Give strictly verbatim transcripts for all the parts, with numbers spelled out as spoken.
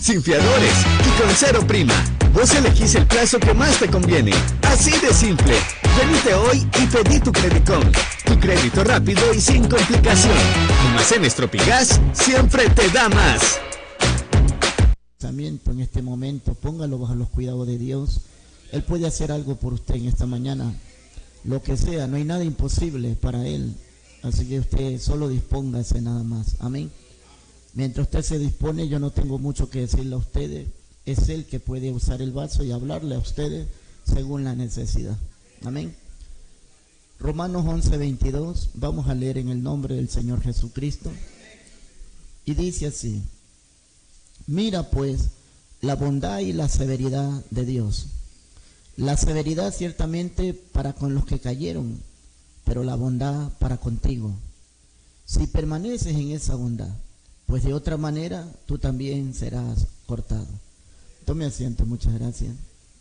sin fiadores y con cero prima. Vos elegís el plazo que más te conviene. Así de simple. Venite hoy y pedí tu Credicón. Tu crédito rápido y sin complicación. Almacenes Tropigas siempre te da más. En este momento, póngalo bajo los cuidados de Dios. Él puede hacer algo por usted en esta mañana. Lo que sea, no hay nada imposible para Él. Así que usted solo dispóngase nada más. Amén. Mientras usted se dispone, yo no tengo mucho que decirle a ustedes. Es Él que puede usar el vaso y hablarle a ustedes según la necesidad. Amén. Romanos once, veintidós. Vamos a leer en el nombre del Señor Jesucristo. Y dice así: mira pues la bondad y la severidad de Dios. La severidad ciertamente para con los que cayeron, pero la bondad para contigo. Si permaneces en esa bondad, pues de otra manera tú también serás cortado. Tome asiento, muchas gracias.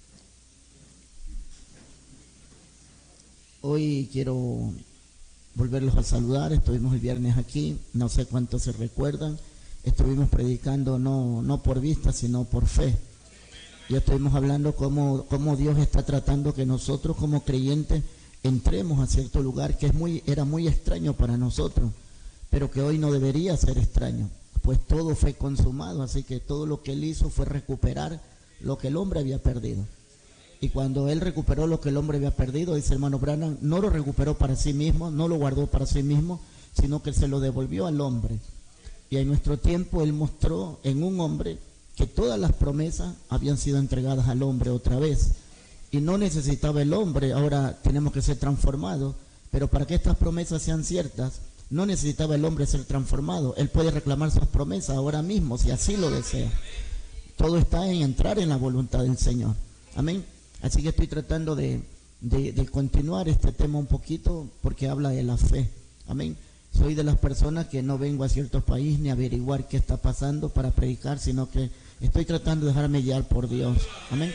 Hoy quiero volverlos a saludar. Estuvimos el viernes aquí, no sé cuántos se recuerdan. Estuvimos predicando no, no por vista, sino por fe. Y estuvimos hablando cómo, cómo Dios está tratando que nosotros como creyentes entremos a cierto lugar que es muy, era muy extraño para nosotros, pero que hoy no debería ser extraño, pues todo fue consumado. Así que todo lo que Él hizo fue recuperar lo que el hombre había perdido. Y cuando Él recuperó lo que el hombre había perdido, dice el hermano Branham, no lo recuperó para sí mismo, no lo guardó para sí mismo, sino que se lo devolvió al hombre. Y en nuestro tiempo Él mostró en un hombre que todas las promesas habían sido entregadas al hombre otra vez. Y no necesitaba el hombre, ahora tenemos que ser transformados, pero para que estas promesas sean ciertas, no necesitaba el hombre ser transformado. Él puede reclamar sus promesas ahora mismo, si así lo desea. Todo está en entrar en la voluntad del Señor. Amén. Así que estoy tratando de, de, de continuar este tema un poquito, porque habla de la fe. Amén. Soy de las personas que no vengo a ciertos países ni a averiguar qué está pasando para predicar, sino que estoy tratando de dejarme guiar por Dios. Amén.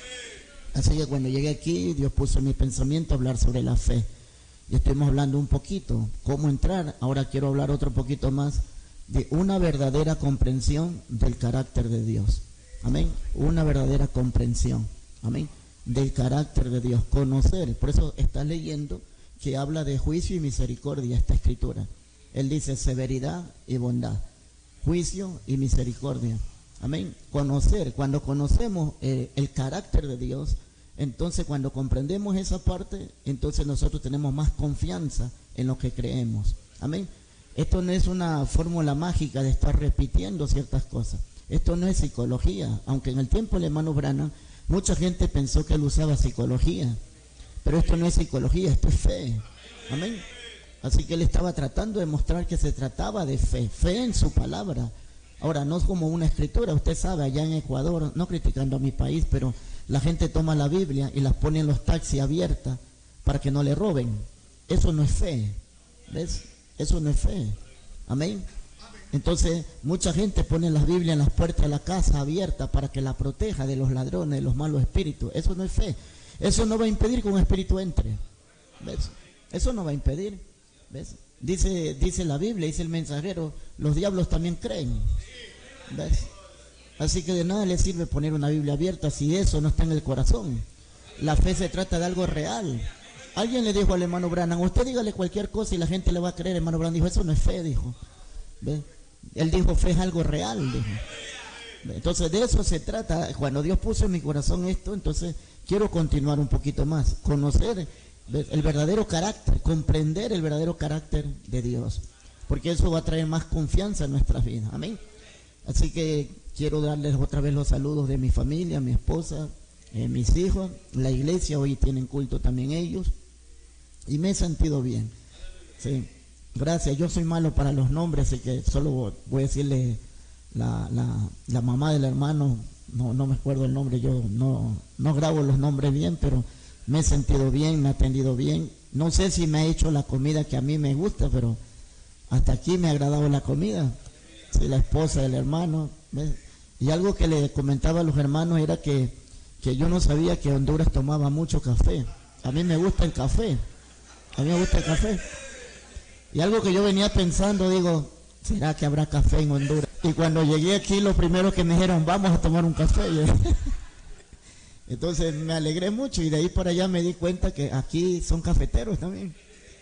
Así que cuando llegué aquí, Dios puso en mi pensamiento hablar sobre la fe. Y estuvimos hablando un poquito, cómo entrar. Ahora quiero hablar otro poquito más de una verdadera comprensión del carácter de Dios. Amén. Una verdadera comprensión. Amén. Del carácter de Dios. Conocer. Por eso estás leyendo que habla de juicio y misericordia esta escritura. Él dice severidad y bondad, juicio y misericordia. Amén. Conocer, cuando conocemos eh, el carácter de Dios, entonces cuando comprendemos esa parte, entonces nosotros tenemos más confianza en lo que creemos. Amén. Esto no es una fórmula mágica de estar repitiendo ciertas cosas. Esto no es psicología, aunque en el tiempo del hermano Branham mucha gente pensó que él usaba psicología. Pero esto no es psicología, esto es fe. Amén. Así que él estaba tratando de mostrar que se trataba de fe, fe en su palabra. Ahora, no es como una escritura. Usted sabe, allá en Ecuador, no criticando a mi país, pero la gente toma la Biblia y las pone en los taxis abiertas para que no le roben. Eso no es fe. ¿Ves? Eso no es fe. Amén. Entonces, mucha gente pone las Biblias en las puertas de la casa abiertas para que la proteja de los ladrones, de los malos espíritus. Eso no es fe. Eso no va a impedir que un espíritu entre. ¿Ves? Eso no va a impedir. ¿Ves? Dice, dice la Biblia, dice el mensajero, los diablos también creen. ¿Ves? Así que de nada le sirve poner una Biblia abierta si eso no está en el corazón. La fe se trata de algo real. Alguien le dijo al hermano Branham, usted dígale cualquier cosa y la gente le va a creer. El hermano Branham dijo, eso no es fe, dijo. ¿Ves? Él dijo, fe es algo real, dijo. Entonces de eso se trata. Cuando Dios puso en mi corazón esto, entonces quiero continuar un poquito más, conocer el verdadero carácter, comprender el verdadero carácter de Dios, porque eso va a traer más confianza en nuestras vidas. Amén. Así que quiero darles otra vez los saludos de mi familia, mi esposa, eh, mis hijos, la iglesia. Hoy tienen culto también ellos y me he sentido bien. Sí, gracias. Yo soy malo para los nombres, así que solo voy a decirle la, la, la mamá del hermano. No, no me acuerdo el nombre, yo no, no grabo los nombres bien, pero me he sentido bien, me ha atendido bien. No sé si me ha hecho la comida que a mí me gusta, pero hasta aquí me ha agradado la comida. Sí, la esposa del hermano. ¿Ves? Y algo que le comentaba a los hermanos era que, que yo no sabía que Honduras tomaba mucho café. A mí me gusta el café. A mí me gusta el café. Y algo que yo venía pensando, digo, ¿será que habrá café en Honduras? Y cuando llegué aquí, lo primero que me dijeron, vamos a tomar un café. Entonces me alegré mucho y de ahí para allá me di cuenta que aquí son cafeteros también.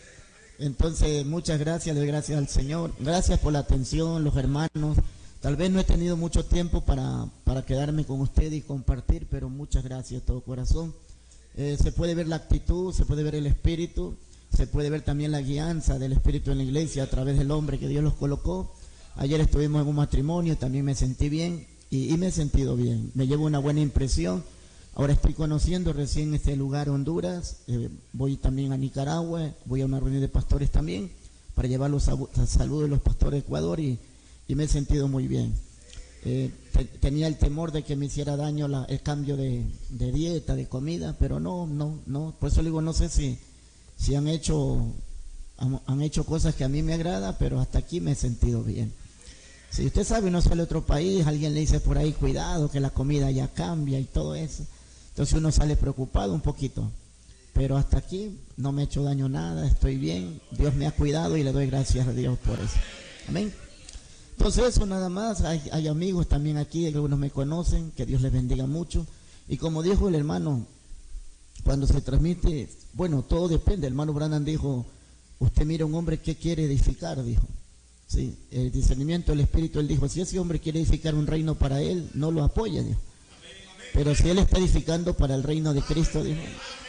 Entonces, muchas gracias, le doy gracias al Señor. Gracias por la atención, los hermanos. Tal vez no he tenido mucho tiempo para, para quedarme con usted y compartir, pero muchas gracias de todo corazón. Eh, se puede ver la actitud, se puede ver el espíritu, se puede ver también la guianza del espíritu en la iglesia a través del hombre que Dios los colocó. Ayer estuvimos en un matrimonio, también me sentí bien y, y me he sentido bien. Me llevo una buena impresión. Ahora estoy conociendo recién este lugar, Honduras. Eh, voy también a Nicaragua, voy a una reunión de pastores también para llevar los saludos de los pastores de Ecuador y, y me he sentido muy bien. Eh, te, tenía el temor de que me hiciera daño la, el cambio de, de dieta, de comida, pero no, no, no. Por eso le digo, no sé si, si han hecho, han, han hecho cosas que a mí me agrada, pero hasta aquí me he sentido bien. Si usted sabe, uno sale a otro país, alguien le dice por ahí, cuidado, que la comida ya cambia y todo eso. Entonces uno sale preocupado un poquito. Pero hasta aquí no me ha hecho daño nada, estoy bien, Dios me ha cuidado y le doy gracias a Dios por eso. Amén. Entonces eso nada más, hay, hay amigos también aquí, algunos me conocen, que Dios les bendiga mucho. Y como dijo el hermano, cuando se transmite, bueno, todo depende. El hermano Branham dijo, usted mira un hombre que quiere edificar, dijo. Sí, el discernimiento del Espíritu, él dijo, si ese hombre quiere edificar un reino para él, no lo apoya, dijo. Pero si él está edificando para el reino de Cristo, dijo,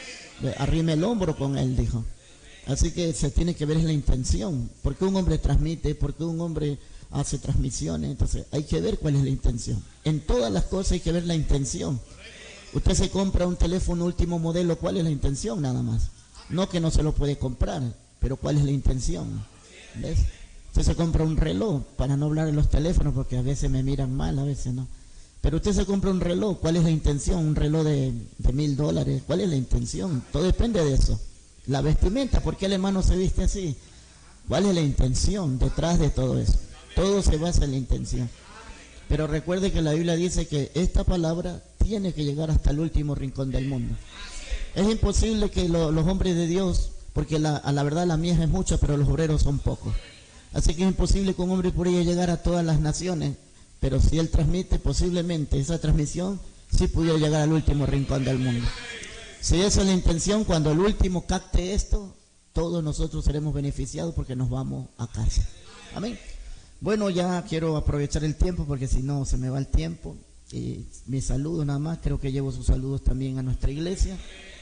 arrime el hombro con él, dijo. Así que se tiene que ver la intención. ¿Por qué un hombre transmite? ¿Por qué un hombre hace transmisiones? Entonces hay que ver cuál es la intención. En todas las cosas hay que ver la intención. Usted se compra un teléfono último modelo, ¿cuál es la intención? Nada más. No que no se lo puede comprar, pero ¿cuál es la intención? ¿Ves? Usted se compra un reloj, para no hablar de los teléfonos, porque a veces me miran mal, a veces no. Pero usted se compra un reloj, ¿cuál es la intención? Un reloj de, de mil dólares, ¿cuál es la intención? Todo depende de eso. La vestimenta, ¿por qué el hermano se viste así? ¿Cuál es la intención detrás de todo eso? Todo se basa en la intención. Pero recuerde que la Biblia dice que esta palabra tiene que llegar hasta el último rincón del mundo. Es imposible que lo, los hombres de Dios, porque la, a la verdad la mies es mucha, pero los obreros son pocos. Así que es imposible que un hombre pudiera llegar a todas las naciones. Pero si él transmite, posiblemente esa transmisión sí pudiera llegar al último rincón del mundo. Si esa es la intención, cuando el último capte esto, todos nosotros seremos beneficiados porque nos vamos a casa. Amén. Bueno, ya quiero aprovechar el tiempo porque si no se me va el tiempo. Y mis saludos nada más, creo que llevo sus saludos también a nuestra iglesia.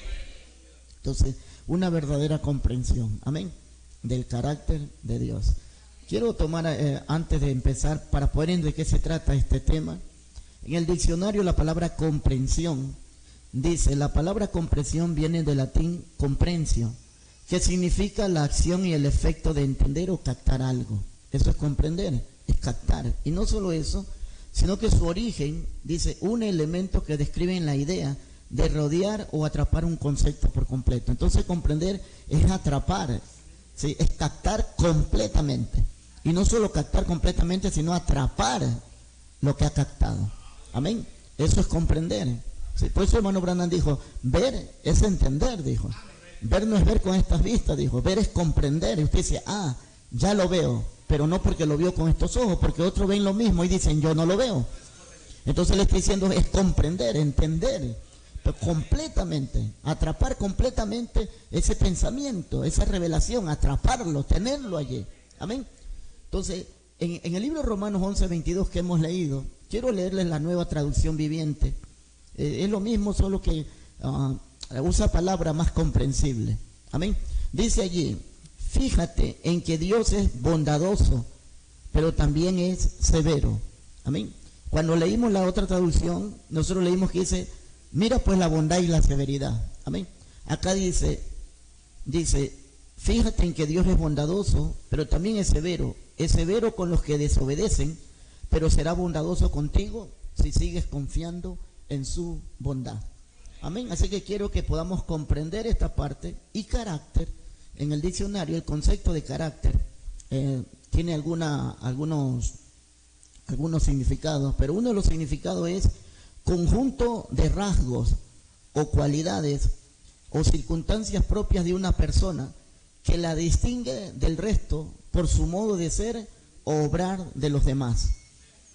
Entonces, una verdadera comprensión, amén, del carácter de Dios. Quiero tomar, eh, antes de empezar, para poder entender de qué se trata este tema. En el diccionario la palabra comprensión dice, la palabra comprensión viene del latín comprensio, que significa la acción y el efecto de entender o captar algo. Eso es comprender, es captar. Y no solo eso, sino que su origen, dice, un elemento que describe la idea de rodear o atrapar un concepto por completo. Entonces comprender es atrapar, ¿sí? Es captar completamente. Y no solo captar completamente, sino atrapar lo que ha captado. Amén. Eso es comprender. ¿Sí? Por eso el hermano Branham dijo, ver es entender, dijo. Ver no es ver con estas vistas, dijo. Ver es comprender. Y usted dice, ah, ya lo veo. Pero no porque lo vio con estos ojos, porque otros ven lo mismo y dicen, yo no lo veo. Entonces le estoy diciendo, es comprender, entender. Pero completamente, atrapar completamente ese pensamiento, esa revelación, atraparlo, tenerlo allí. Amén. Entonces, en, en el libro Romanos once, veintidós que hemos leído, quiero leerles la Nueva Traducción Viviente. Eh, es lo mismo, solo que uh, usa palabra más comprensible. Amén. Dice allí, fíjate en que Dios es bondadoso, pero también es severo. Amén. Cuando leímos la otra traducción, nosotros leímos que dice, mira pues la bondad y la severidad. Amén. Acá dice, dice, fíjate en que Dios es bondadoso, pero también es severo. Es severo con los que desobedecen, pero será bondadoso contigo si sigues confiando en su bondad. Amén. Así que quiero que podamos comprender esta parte. Y carácter, en el diccionario, el concepto de carácter eh, tiene alguna, algunos, algunos significados, pero uno de los significados es conjunto de rasgos o cualidades o circunstancias propias de una persona que la distingue del resto por su modo de ser o obrar de los demás.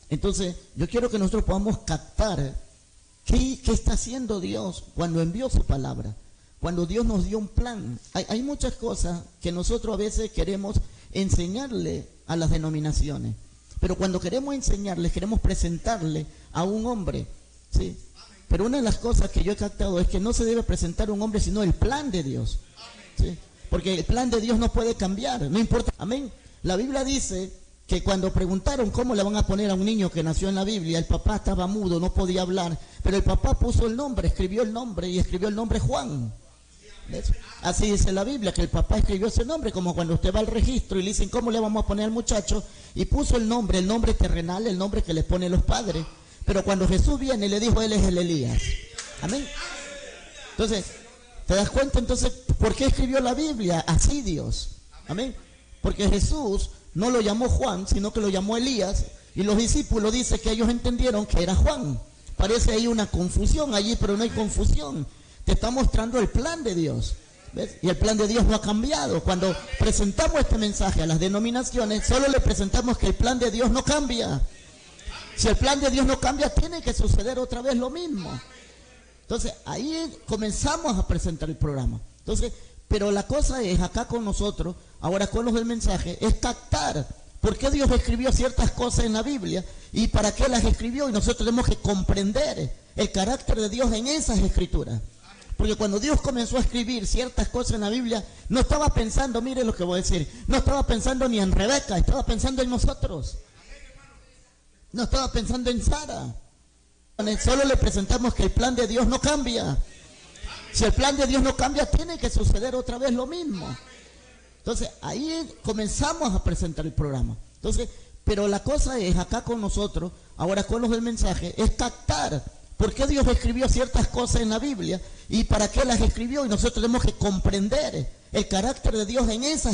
Entonces, yo quiero que nosotros podamos captar qué, qué está haciendo Dios cuando envió su palabra, cuando Dios nos dio un plan. Hay, hay muchas cosas que nosotros a veces queremos enseñarle a las denominaciones, pero cuando queremos enseñarles, queremos presentarle a un hombre, ¿sí? Pero una de las cosas que yo he captado es que no se debe presentar a un hombre, sino el plan de Dios, ¿sí? Porque el plan de Dios no puede cambiar, no importa. Amén. La Biblia dice que cuando preguntaron cómo le van a poner a un niño que nació en la Biblia, el papá estaba mudo, no podía hablar, pero el papá puso el nombre, escribió el nombre y escribió el nombre Juan. ¿Ves? Así dice la Biblia, que el papá escribió ese nombre, como cuando usted va al registro y le dicen cómo le vamos a poner al muchacho, y puso el nombre, el nombre terrenal, el nombre que les ponen los padres. Pero cuando Jesús viene, le dijo, él es el Elías. Amén. Entonces, ¿te das cuenta entonces por qué escribió la Biblia así Dios? Amén. Porque Jesús no lo llamó Juan, sino que lo llamó Elías, y los discípulos dicen que ellos entendieron que era Juan. Parece ahí una confusión allí, pero no hay confusión. Te está mostrando el plan de Dios, ¿ves? Y el plan de Dios no ha cambiado. Cuando presentamos este mensaje a las denominaciones, solo le presentamos que el plan de Dios no cambia. Si el plan de Dios no cambia, tiene que suceder otra vez lo mismo. Entonces, ahí comenzamos a presentar el programa. Entonces, pero la cosa es, acá con nosotros, ahora con los del mensaje, es captar por qué Dios escribió ciertas cosas en la Biblia y para qué las escribió. Y nosotros tenemos que comprender el carácter de Dios en esas escrituras. Porque cuando Dios comenzó a escribir ciertas cosas en la Biblia, no estaba pensando, mire lo que voy a decir, no estaba pensando ni en Rebeca, estaba pensando en nosotros. No estaba pensando en Sara. Solo le presentamos que el plan de Dios no cambia. Si el plan de Dios no cambia, tiene que suceder otra vez lo mismo. Entonces, ahí comenzamos a presentar el programa. Entonces, pero la cosa es, acá con nosotros, ahora con los del mensaje, es captar por qué Dios escribió ciertas cosas en la Biblia y para qué las escribió. Y nosotros tenemos que comprender el carácter de Dios en esas